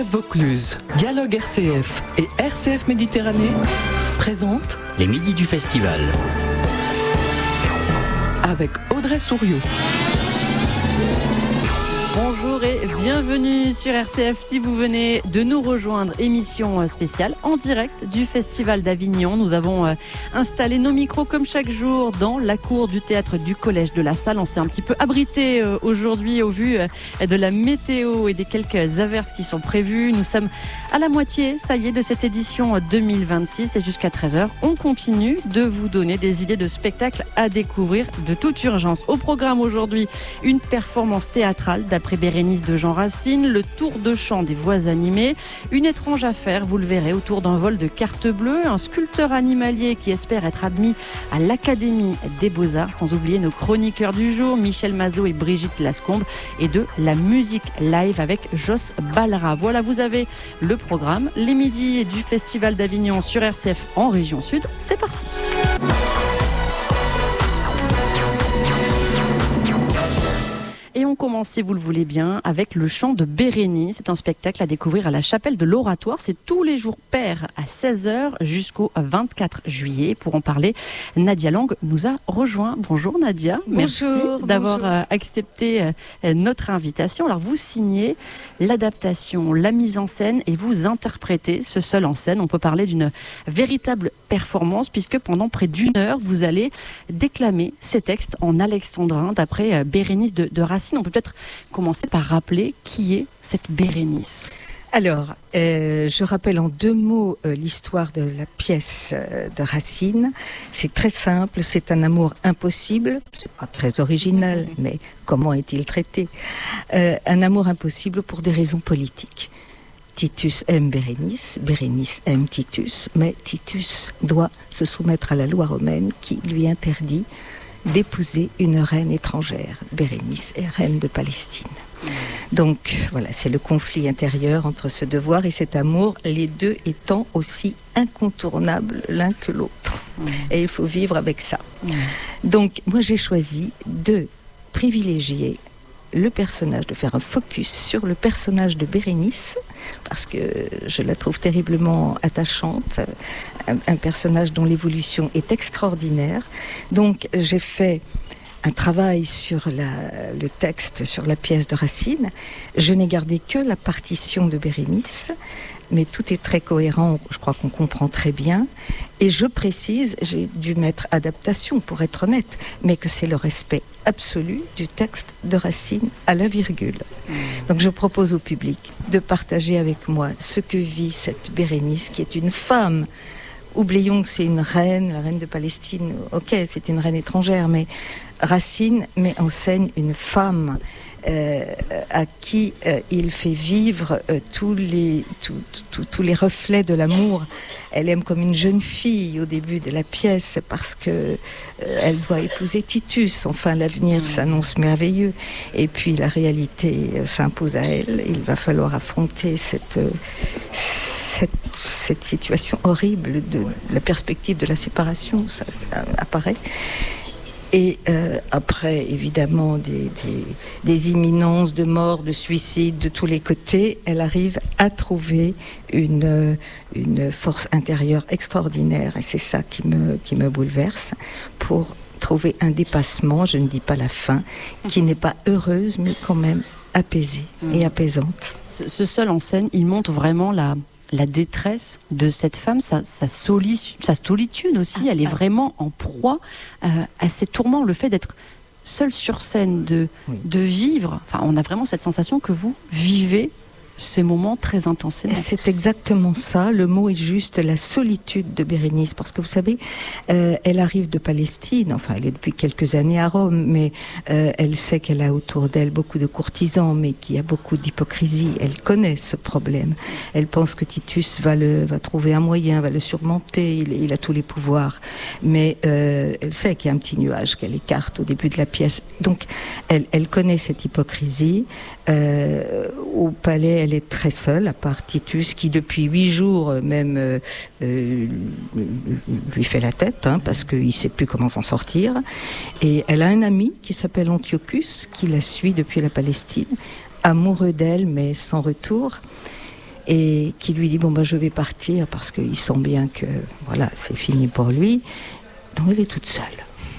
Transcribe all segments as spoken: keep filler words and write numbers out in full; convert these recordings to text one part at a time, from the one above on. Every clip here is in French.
F Vaucluse, Dialogue R C F et R C F Méditerranée présentent les midis du festival avec Audrey Souriau. Bonjour et bienvenue sur R C F. Si vous venez de nous rejoindre, émission spéciale en direct du Festival d'Avignon. Nous avons installé nos micros comme chaque jour dans la cour du théâtre du Collège de la Salle. On s'est un petit peu abrité aujourd'hui au vu de la météo et des quelques averses qui sont prévues. Nous sommes à la moitié, ça y est, de cette édition deux mille vingt-six et jusqu'à treize heures, on continue de vous donner des idées de spectacles à découvrir de toute urgence. Au programme aujourd'hui, une performance théâtrale d'après Bérénice de Jean Racine, le tour de chant des voix animées, une étrange affaire, vous le verrez, autour d'un vol de carte bleue, un sculpteur animalier qui espère être admis à l'Académie des Beaux-Arts, sans oublier nos chroniqueurs du jour, Michel Mazot et Brigitte Lascombe, et de la musique live avec Joss Balra. Voilà, vous avez le programme, les midis du Festival d'Avignon sur R C F en région sud. C'est parti. Et on commence, si vous le voulez bien, avec le chant de Bérénice. C'est un spectacle à découvrir à la chapelle de l'Oratoire. C'est tous les jours pairs à seize heures jusqu'au vingt-quatre juillet. Pour en parler, Nadia Lang nous a rejoint. Bonjour Nadia. Bonjour. Merci d'avoir bonjour. accepté notre invitation. Alors vous signez l'adaptation, la mise en scène et vous interprétez ce seul en scène. On peut parler d'une véritable performance puisque pendant près d'une heure, vous allez déclamer ces textes en alexandrin d'après Bérénice de, de Racine. On peut peut-être commencer par rappeler qui est cette Bérénice. Alors, euh, je rappelle en deux mots euh, l'histoire de la pièce euh, de Racine. C'est très simple, c'est un amour impossible. C'est pas très original, mais comment est-il traité ? euh, Un amour impossible pour des raisons politiques. Titus aime Bérénice, Bérénice aime Titus, mais Titus doit se soumettre à la loi romaine qui lui interdit d'épouser une reine étrangère. Bérénice est reine de Palestine. Donc voilà, c'est le conflit intérieur entre ce devoir et cet amour, les deux étant aussi incontournables l'un que l'autre. Mmh. Et il faut vivre avec ça. Mmh. Donc moi j'ai choisi de privilégier le personnage, de faire un focus sur le personnage de Bérénice, parce que je la trouve terriblement attachante, un, un personnage dont l'évolution est extraordinaire. Donc j'ai fait un travail sur la, le texte, sur la pièce de Racine. Je n'ai gardé que la partition de Bérénice, mais tout est très cohérent, je crois qu'on comprend très bien. Et je précise, j'ai dû mettre adaptation pour être honnête, mais que c'est le respect absolu du texte de Racine à la virgule. Mmh. Donc je propose au public de partager avec moi ce que vit cette Bérénice, qui est une femme. Oublions que c'est une reine, la reine de Palestine, ok, c'est une reine étrangère, mais Racine met en scène une femme Euh, à qui euh, il fait vivre euh, tous, les, tout, tout, tous les reflets de l'amour. Elle aime comme une jeune fille au début de la pièce parce que euh, elle doit épouser Titus. Enfin, l'avenir s'annonce merveilleux. Et puis la réalité euh, s'impose à elle. Il va falloir affronter cette, euh, cette, cette situation horrible de, de la perspective de la séparation. Ça, ça apparaît. Et euh, après, évidemment, des, des, des imminences de mort, de suicide de tous les côtés, elle arrive à trouver une, une force intérieure extraordinaire. Et c'est ça qui me, qui me bouleverse, pour trouver un dépassement, je ne dis pas la fin, qui n'est pas heureuse, mais quand même apaisée mmh. et apaisante. Ce, ce seul en scène, il montre vraiment la... la détresse de cette femme, sa, sa, soli- sa solitude aussi, ah, elle est ah. vraiment en proie euh, à ces tourments, le fait d'être seule sur scène, de, oui. de vivre, enfin, on a vraiment cette sensation que vous vivez ces moments très intensément. C'est exactement ça, le mot est juste, la solitude de Bérénice, parce que vous savez, euh, elle arrive de Palestine, enfin elle est depuis quelques années à Rome, mais euh, elle sait qu'elle a autour d'elle beaucoup de courtisans, mais qu'il y a beaucoup d'hypocrisie, elle connaît ce problème, elle pense que Titus va, le, va trouver un moyen, va le surmonter, il, il a tous les pouvoirs, mais euh, elle sait qu'il y a un petit nuage qu'elle écarte au début de la pièce, donc elle, elle connaît cette hypocrisie. Euh, au palais, elle est très seule, à part Titus, qui depuis huit jours même euh, euh, lui fait la tête, hein, parce qu'il ne sait plus comment s'en sortir. Et elle a un ami qui s'appelle Antiochus, qui la suit depuis la Palestine, amoureux d'elle, mais sans retour. et qui lui dit bon ben je vais partir parce qu'il sent bien que voilà c'est fini pour lui. Donc elle est toute seule.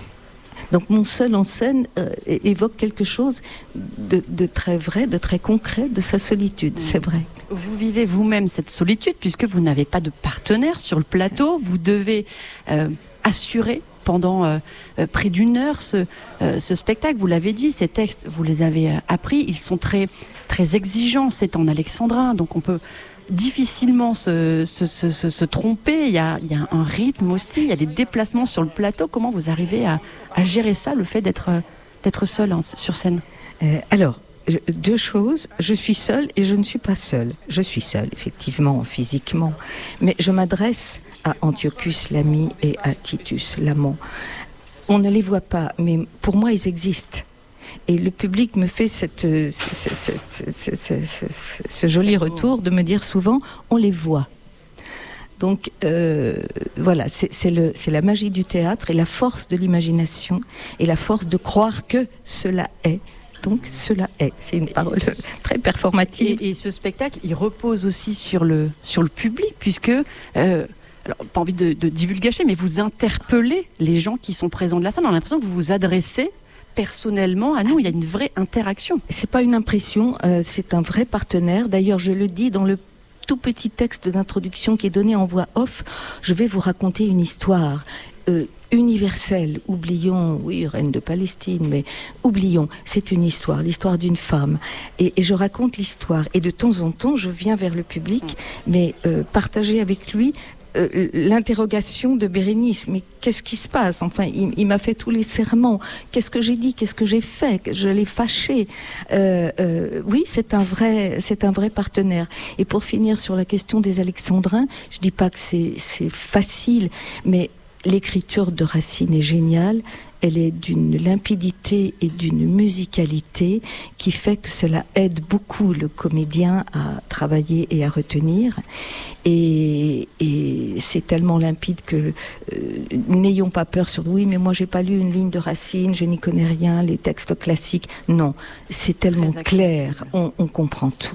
Donc mon seul en scène euh, évoque quelque chose de, de très vrai, de très concret, de sa solitude, mmh. c'est vrai. Vous vivez vous-même cette solitude puisque vous n'avez pas de partenaire sur le plateau. Vous devez euh, assurer pendant euh, euh, près d'une heure ce, euh, ce spectacle. Vous l'avez dit, ces textes, vous les avez euh, appris. Ils sont très, très exigeants. C'est en alexandrin, donc on peut difficilement se, se, se, se, se tromper. Il y, a, il y a un rythme aussi, il y a des déplacements sur le plateau. Comment vous arrivez à, à gérer ça, le fait d'être, d'être seul en, sur scène ? euh, Alors, je, deux choses. Je suis seule et je ne suis pas seule. Je suis seule, effectivement, physiquement. Mais je m'adresse à Antiochus l'ami et à Titus l'amant. On ne les voit pas, mais pour moi, ils existent. Et le public me fait cette, ce, ce, ce, ce, ce, ce joli retour de me dire souvent on les voit. Donc euh, voilà, c'est, c'est, le, c'est la magie du théâtre et la force de l'imagination et la force de croire que cela est. Donc cela est, c'est une parole ce, très performative. Et, et ce spectacle, il repose aussi sur le, sur le public puisque... Euh, alors, pas envie de, de divulgacher, mais vous interpellez les gens qui sont présents de la salle. On a l'impression que vous vous adressez personnellement à nous, il y a une vraie interaction. C'est pas une impression, euh, c'est un vrai partenaire. D'ailleurs, je le dis dans le tout petit texte d'introduction qui est donné en voix off. Je vais vous raconter une histoire euh, universelle. Oublions, oui, reine de Palestine, mais oublions, c'est une histoire, l'histoire d'une femme. Et, et je raconte l'histoire. Et de temps en temps, je viens vers le public, mais euh, partager avec lui Euh, l'interrogation de Bérénice, mais qu'est-ce qui se passe ? Enfin, il, il m'a fait tous les serments. Qu'est-ce que j'ai dit ? Qu'est-ce que j'ai fait ? Je l'ai fâché. Euh, euh, oui, c'est un vrai, c'est un vrai partenaire. Et pour finir sur la question des Alexandrins, je dis pas que c'est, c'est facile, mais l'écriture de Racine est géniale. Elle est d'une limpidité et d'une musicalité qui fait que cela aide beaucoup le comédien à travailler et à retenir. Et, et c'est tellement limpide que euh, n'ayons pas peur sur oui, mais moi j'ai pas lu une ligne de Racine, je n'y connais rien, les textes classiques. Non, c'est tellement clair, on, on comprend tout.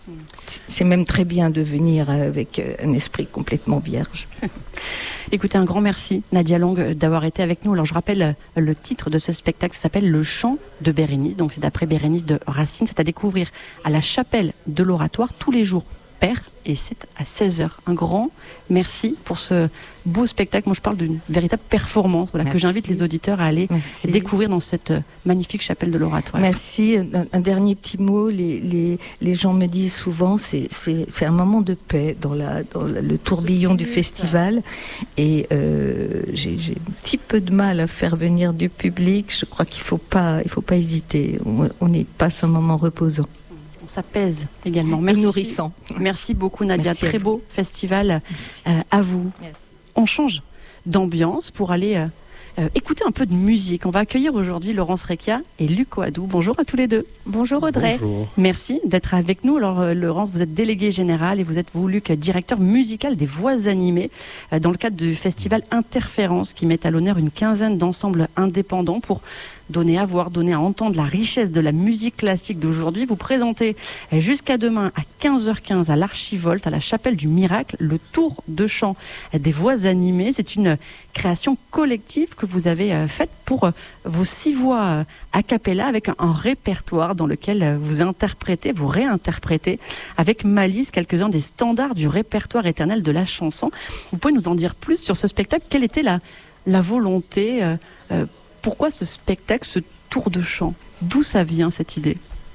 C'est même très bien de venir avec un esprit complètement vierge. Écoutez, un grand merci, Nadia Long, d'avoir été avec nous. Alors, je rappelle le titre de ce spectacle, ça s'appelle Le Chant de Bérénice. Donc, c'est d'après Bérénice de Racine. C'est à découvrir à la chapelle de l'Oratoire tous les jours pairs. Et c'est à seize heures. Un grand merci pour ce beau spectacle. Moi, je parle d'une véritable performance voilà, que j'invite les auditeurs à aller merci. découvrir dans cette magnifique chapelle de l'Oratoire. Merci. Un, un dernier petit mot. Les, les, les gens me disent souvent c'est, c'est, c'est un moment de paix dans, la, dans la, le tourbillon du festival. Et euh, j'ai, j'ai un petit peu de mal à faire venir du public. Je crois qu'il ne faut pas, il faut pas hésiter. On, on y passe un moment reposant. On s'apaise également. Merci. Et nourrissant. Merci beaucoup Nadia. Merci Très beau festival euh, à vous. Merci. On change d'ambiance pour aller euh, euh, écouter un peu de musique. On va accueillir aujourd'hui Laurence Recchia et Luc Oadou. Bonjour à tous les deux. Bonjour Audrey. Bonjour. Merci d'être avec nous. Alors euh, Laurence, vous êtes déléguée générale et vous êtes vous, Luc, directeur musical des Voix animées euh, dans le cadre du festival Interférence qui met à l'honneur une quinzaine d'ensembles indépendants pour donner à voir, donner à entendre la richesse de la musique classique d'aujourd'hui. Vous présentez jusqu'à demain à quinze heures quinze à l'Archivolte, à la Chapelle du Miracle, le tour de chant des Voix animées. C'est une création collective que vous avez faite pour vos six voix a cappella avec un répertoire dans lequel vous interprétez, vous réinterprétez avec malice quelques-uns des standards du répertoire éternel de la chanson. Vous pouvez nous en dire plus sur ce spectacle ? Quelle était la, la volonté euh, euh, Pourquoi ce spectacle, ce tour de chant ? D'où ça vient cette idée ?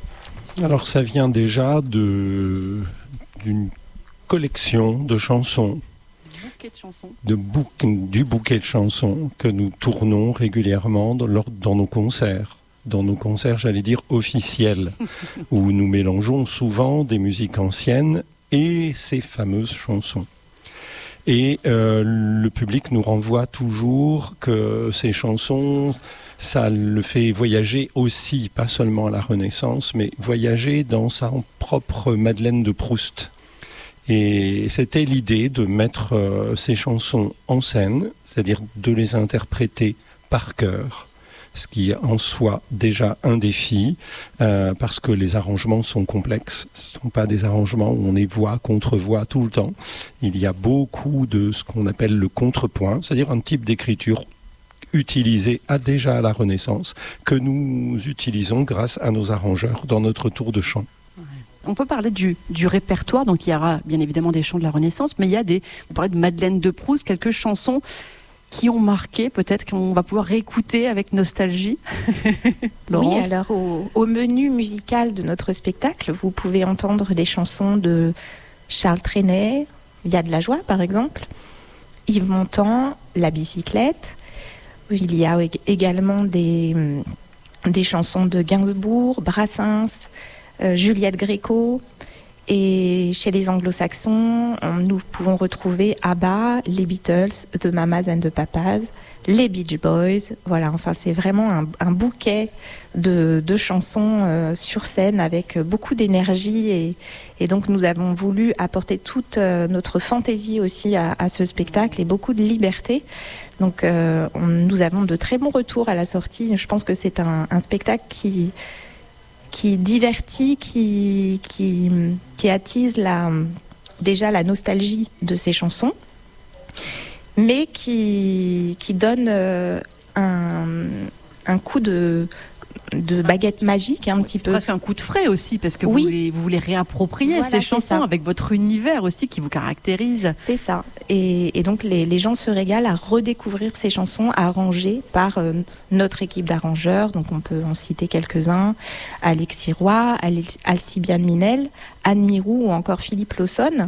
Alors ça vient déjà de, d'une collection de chansons, Bouquet de chansons. de bou, du bouquet de chansons que nous tournons régulièrement dans, lors, dans nos concerts. Dans nos concerts, j'allais dire officiels, où nous mélangeons souvent des musiques anciennes et ces fameuses chansons. Et euh, le public nous renvoie toujours que ces chansons, ça le fait voyager aussi, pas seulement à la Renaissance, mais voyager dans sa propre Madeleine de Proust. Et c'était l'idée de mettre euh, ces chansons en scène, c'est-à-dire de les interpréter par cœur, ce qui est en soi déjà un défi, euh, parce que les arrangements sont complexes. Ce ne sont pas des arrangements où on est voix contre voix tout le temps. Il y a beaucoup de ce qu'on appelle le contrepoint, c'est-à-dire un type d'écriture utilisé à déjà à la Renaissance, que nous utilisons grâce à nos arrangeurs dans notre tour de chant. On peut parler du, du répertoire, donc il y aura bien évidemment des chants de la Renaissance, mais il y a des, vous parlez de Madeleine de Proust, quelques chansons qui ont marqué, peut-être qu'on va pouvoir réécouter avec nostalgie. Oui, alors au, au menu musical de notre spectacle, vous pouvez entendre des chansons de Charles Trenet, Il y a de la joie par exemple, Yves Montand, La bicyclette. Il y a également des, des chansons de Gainsbourg, Brassens, euh, Juliette Gréco. Et chez les anglo-saxons, on, nous pouvons retrouver ABBA, les Beatles, The Mamas and the Papas, les Beach Boys. Voilà, enfin c'est vraiment un, un bouquet de, de chansons euh, sur scène avec beaucoup d'énergie. Et, et donc nous avons voulu apporter toute euh, notre fantaisie aussi à, à ce spectacle et beaucoup de liberté. Donc euh, on, nous avons de très bons retours à la sortie. Je pense que c'est un, un spectacle qui, qui divertit, qui, qui, qui attise la, déjà la nostalgie de ces chansons, mais qui, qui donne euh, un, un coup de... de baguette magique un petit peu. Presque un coup de frais aussi, parce que oui. vous, voulez, vous voulez réapproprier voilà, ces chansons avec votre univers aussi qui vous caractérise. C'est ça. Et, et donc les, les gens se régalent à redécouvrir ces chansons arrangées par euh, notre équipe d'arrangeurs. Donc on peut en citer quelques-uns. Alexis Roy, Alcibiade Minel, Anne Mirou ou encore Philippe Lawson.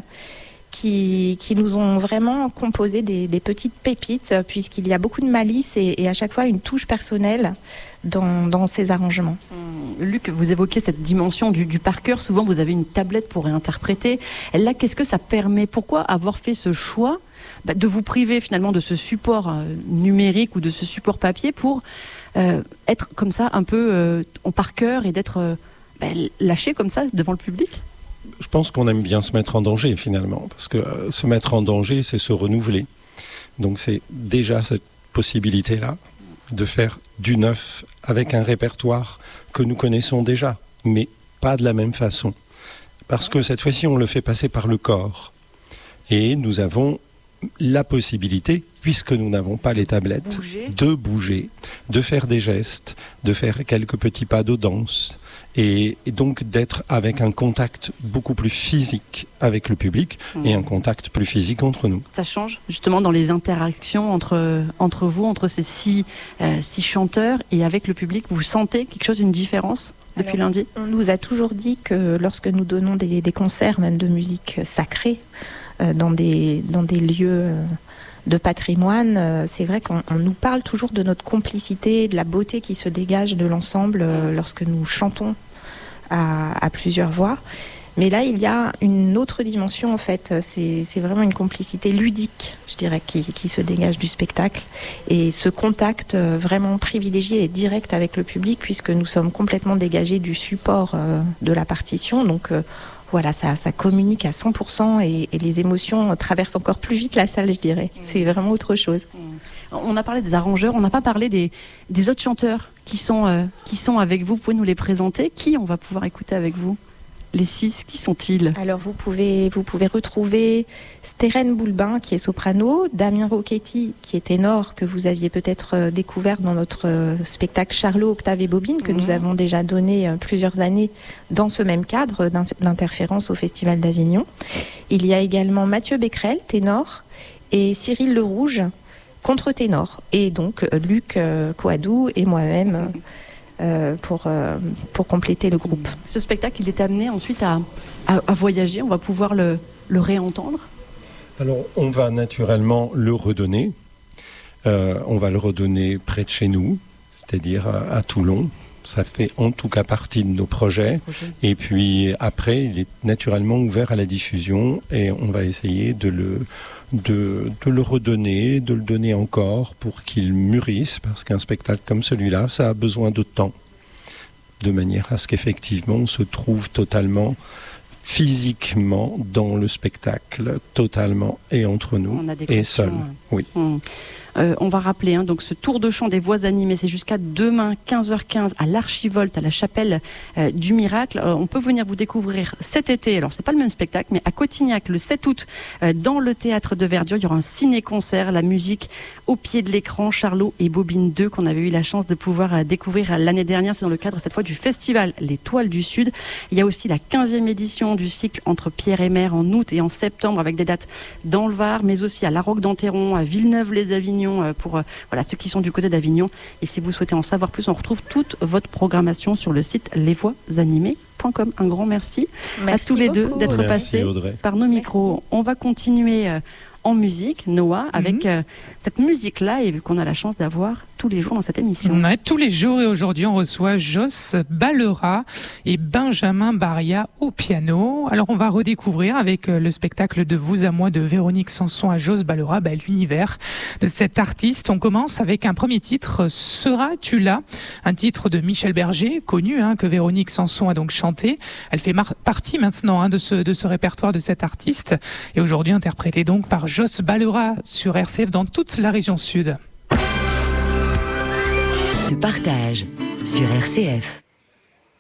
Qui, qui nous ont vraiment composé des, des petites pépites, puisqu'il y a beaucoup de malice et, et à chaque fois une touche personnelle dans, dans ces arrangements. Hum, Luc, vous évoquez cette dimension du, du par cœur. Souvent, vous avez une tablette pour réinterpréter. Là, qu'est-ce que ça permet ? Pourquoi avoir fait ce choix bah, de vous priver finalement de ce support euh, numérique ou de ce support papier pour euh, être comme ça, un peu euh, en par cœur et d'être euh, bah, lâché comme ça devant le public ? Je pense qu'on aime bien se mettre en danger finalement, parce que euh, se mettre en danger, c'est se renouveler. Donc c'est déjà cette possibilité-là de faire du neuf avec un répertoire que nous connaissons déjà, mais pas de la même façon. Parce que cette fois-ci, on le fait passer par le corps. Et nous avons la possibilité, puisque nous n'avons pas les tablettes, bouger. de bouger, de faire des gestes, de faire quelques petits pas de danse, et, et donc d'être avec un contact beaucoup plus physique avec le public mmh. et un contact plus physique entre nous. Ça change justement dans les interactions entre, entre vous, entre ces six, euh, six chanteurs et avec le public. Vous sentez quelque chose, une différence depuis Alors, lundi ? On nous a toujours dit que lorsque nous donnons des, des concerts, même de musique sacrée, euh, dans, des, dans des lieux... Euh, de patrimoine, euh, c'est vrai qu'on on nous parle toujours de notre complicité, de la beauté qui se dégage de l'ensemble euh, lorsque nous chantons à, à plusieurs voix. Mais là, il y a une autre dimension, en fait. C'est, c'est vraiment une complicité ludique, je dirais, qui, qui se dégage du spectacle. Et ce contact euh, vraiment privilégié et direct avec le public, puisque nous sommes complètement dégagés du support euh, de la partition. Donc, euh, Voilà, ça, ça communique à cent pour cent et, et les émotions traversent encore plus vite la salle, je dirais. C'est vraiment autre chose. On a parlé des arrangeurs, on n'a pas parlé des, des autres chanteurs qui sont, euh, qui sont avec vous. Vous pouvez nous les présenter ? Qui on va pouvoir écouter avec vous ? Les six, qui sont-ils ? Alors vous pouvez, vous pouvez retrouver Stérène Boulbin qui est soprano, Damien Rocchetti qui est ténor, que vous aviez peut-être découvert dans notre spectacle Charlot, Octave et Bobine, que mmh. nous avons déjà donné plusieurs années dans ce même cadre d'interférence au Festival d'Avignon. Il y a également Mathieu Becquerel, ténor, et Cyril Le Rouge, contre-ténor. Et donc Luc Coadou et moi-même... Mmh. Euh, pour, euh, pour compléter le groupe. Ce spectacle, il est amené ensuite à, à, à voyager, on va pouvoir le, le réentendre ? Alors, on va naturellement le redonner. Euh, on va le redonner près de chez nous, c'est-à-dire à, à Toulon. Ça fait en tout cas partie de nos projets. Projet. Et puis après, il est naturellement ouvert à la diffusion et on va essayer de le... De, de le redonner, de le donner encore pour qu'il mûrisse, parce qu'un spectacle comme celui-là, ça a besoin de temps, de manière à ce qu'effectivement on se trouve totalement, physiquement dans le spectacle, totalement, et entre nous, et seul. Oui. Hum. Euh, on va rappeler hein, donc ce tour de chant des voix animées, c'est jusqu'à demain quinze heures quinze à l'Archivolte, à la chapelle euh, du Miracle. Euh, on peut venir vous découvrir cet été, alors c'est pas le même spectacle, mais à Cotignac le sept août, euh, dans le théâtre de Verdure, il y aura un ciné-concert, la musique au pied de l'écran, Charlot et Bobine deux, qu'on avait eu la chance de pouvoir euh, découvrir l'année dernière. C'est dans le cadre cette fois du festival L'Étoile du Sud. Il y a aussi la quinzième édition du cycle Entre Pierre et Mer en août et en septembre, avec des dates dans le Var, mais aussi à La Roque-d'Enterron, à Villeneuve-les-Avignon, euh, pour euh, voilà, ceux qui sont du côté d'Avignon. Et si vous souhaitez en savoir plus, on retrouve toute votre programmation sur le site les voix animées point com. Un grand merci, merci à tous les beaucoup. deux d'être merci, passés Audrey. Par nos micros. Merci. On va continuer euh, en musique, Noah, avec mm-hmm. euh, cette musique live qu'on a la chance d'avoir tous les jours dans cette émission. Ouais, tous les jours, et aujourd'hui on reçoit Joss Ballera et Benjamin Baria au piano. Alors on va redécouvrir avec le spectacle de Vous à moi de Véronique Sanson à Joss Ballera bah, l'univers de cet artiste. On commence avec un premier titre, Seras-tu là, un titre de Michel Berger, connu, hein, que Véronique Sanson a donc chanté. Elle fait mar- partie maintenant hein, de, ce, de ce répertoire de cet artiste, et aujourd'hui interprété donc par Joss Ballera sur R C F dans toute la région sud. De partage sur R C F.